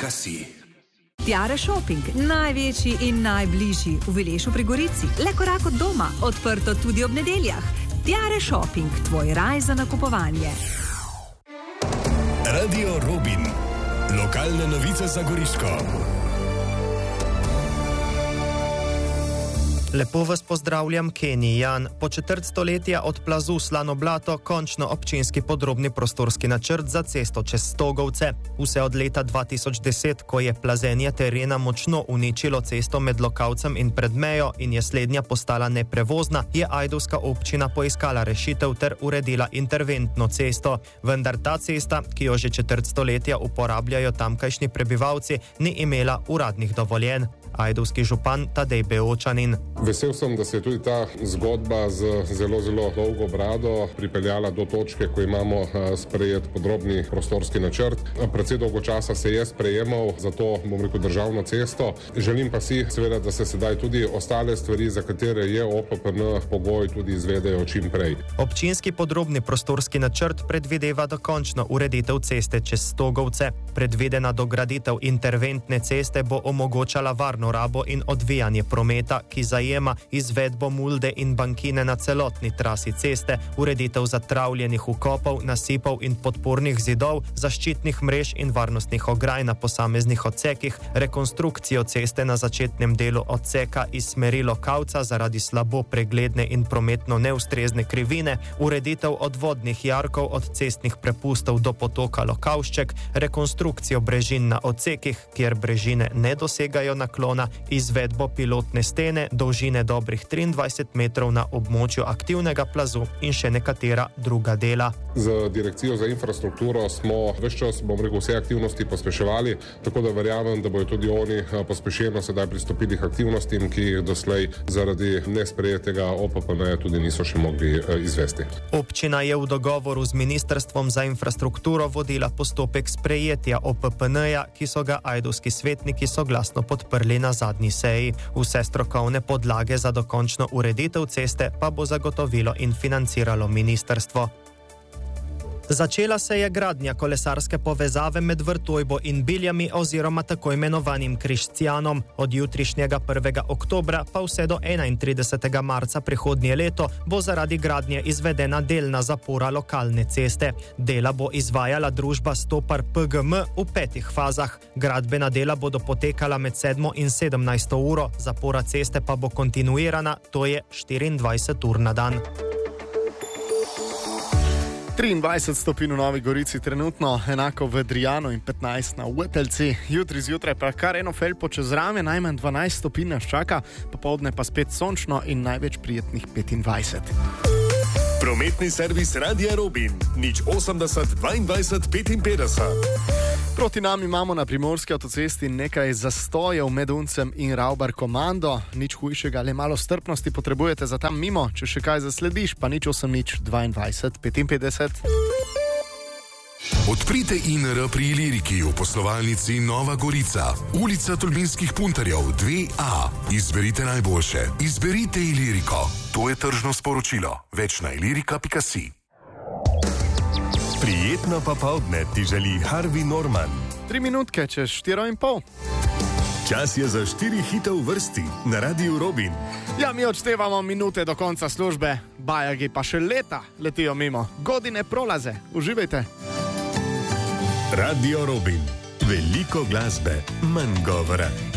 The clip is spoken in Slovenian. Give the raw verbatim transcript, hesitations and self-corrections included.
pika si. Tiare Shopping, največji in najbližji v Vilešu pri Gorici, le korak od doma, odprto tudi ob nedeljah. Tiare Shopping, tvoj raj za nakupovanje. Radio Robin, lokalne novice za Goriško. Lepo vas pozdravljam, Kenny Jan. Po četrt stoletja od plazu Slano Blato končno občinski podrobni prostorski načrt za cesto čez Stogovce. Vse od leta dva tisoč deset, ko je plazenje terena močno uničilo cesto med Lokavcem in Predmejo in je slednja postala neprevozna, je ajdovska občina poiskala rešitev ter uredila interventno cesto. Vendar ta cesta, ki jo že četrt stoletja uporabljajo tamkajšnji prebivalci, ni imela uradnih dovoljenj. Ajdovski župan Tadej Beočanin. Vesel sem, da se je tudi ta zgodba z zelo, zelo dolgo brado pripeljala do točke, ko imamo sprejet podrobni prostorski načrt. Precej dolgo časa se je sprejemal za to, bom rekel, državno cesto. Želim pa si, seveda, da se sedaj tudi ostale stvari, za katere je O P P N pogoj, tudi izvedejo čim prej. Občinski podrobni prostorski načrt predvideva dokončno ureditev ceste čez Stogovce. Predvidena dograditev interventne ceste bo omogočala varno rabo in odvijanje prometa, ki zajema izvedbo mulde in bankine na celotni trasi ceste, ureditev zatravljenih ukopov, nasipov in podpornih zidov, zaščitnih mrež in varnostnih ograj na posameznih odsekih, rekonstrukcijo ceste na začetnem delu odseka iz smeri Lokavca zaradi slabo pregledne in prometno neustrezne krivine, ureditev odvodnih jarkov od cestnih prepustov do potoka Lokavšček, rekonstrukcijo brežin na odsekih, kjer brežine ne dosegajo naklona, izvedbo pilotne stene dolžine dobrih triindvajset metrov na območju aktivnega plazu in še nekatera druga dela. Z Direkcijo za infrastrukturo smo ves čas, bom rekel, vse aktivnosti pospeševali, tako da verjamem, da bojo tudi oni pospešeno sedaj pristopili k aktivnostim, ki jih doslej zaradi nesprejetega O P P N tudi niso še mogli izvesti. Občina je v dogovoru z Ministrstvom za infrastrukturo vodila postopek sprejetja O P P N-ja, ki so ga ajdovski svetniki soglasno podprli na zadnji seji. Vse strokovne podlage za dokončno ureditev ceste pa bo zagotovilo in financiralo ministrstvo. Začela se je gradnja kolesarske povezave med Vrtojbo in Biljami oziroma tako imenovanim Krišcijanom. Od jutrišnjega prvega oktobra pa vse do enaintridesetega marca prihodnje leto bo zaradi gradnje izvedena delna zapora lokalne ceste. Dela bo izvajala družba Stopar P G M v petih fazah. Gradbena dela bodo potekala med sedmo in sedemnajsto uro, zapora ceste pa bo kontinuirana, to je štiriindvajset ur na dan. triindvajset stopinj v Novi Gorici trenutno, enako v Drijanu in petnajst na Vrteljci. Jutri zjutraj pa kar eno felpo čez rame, najmanj dvanajst stopinj nas čaka, popoldne pa spet sončno in največ prijetnih petindvajset. Prometni servis Radia Robin, nič osemdeset dvaindvajset petinpetdeset. Proti nam imamo na Primorski avtocesti nekaj zastojev med Uncem in Ravbar Komando. Nič hujšega, le malo strpnosti potrebujete za tam mimo. Če še kaj zaslediš, pa nič osem nič dvaindvajset petinpetdeset. Odprite I N R pri Iliriki v poslovalnici Nova Gorica, ulica Tolminskih puntarjev dve A. Izberite najboljše. Izberite Iliriko. To je tržno sporočilo. Več na ilirika pika si. Prijetno popoldne ti želi Harvey Norman. Tri minutke čez štiro in pol. Čas je za štiri hite v vrsti na Radiu Robin. Ja, mi odštevamo minute do konca službe. Bajagi pa še leta letijo mimo. Godine prolaze. Uživajte. Radio Robin. Veliko glasbe, manj govora.